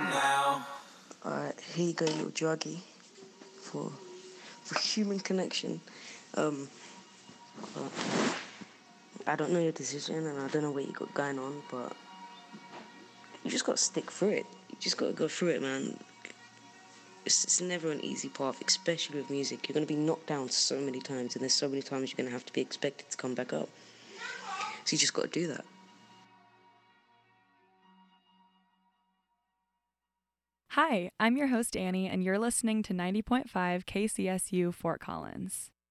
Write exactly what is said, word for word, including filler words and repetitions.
Alright, here you go, your druggie for for human connection. Um, uh, I don't know your decision and I don't know what you got going on, but you just gotta stick through it. You just gotta go through it, man. It's, it's never an easy path, especially with music. You're gonna be knocked down so many times, and there's so many times you're gonna have to be expected to come back up. So you just gotta do that. Hi, I'm your host Annie, and you're listening to ninety point five K C S U Fort Collins.